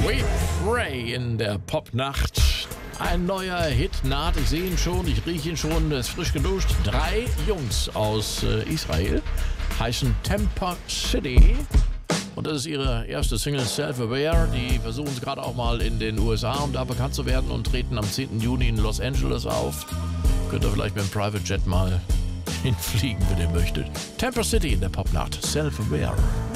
Sweet Ray in der Popnacht. Ein neuer Hit naht, ich sehe ihn schon, ich rieche ihn schon, ist frisch geduscht. 3 Jungs aus Israel heißen Temper City. Und das ist ihre erste Single Self-Aware. Die versuchen es gerade auch mal in den USA, um da bekannt zu werden und treten am 10. Juni in Los Angeles auf. Könnt ihr vielleicht mit dem Private Jet mal hinfliegen, wenn ihr möchtet. Temper City in der Popnacht. Self-Aware.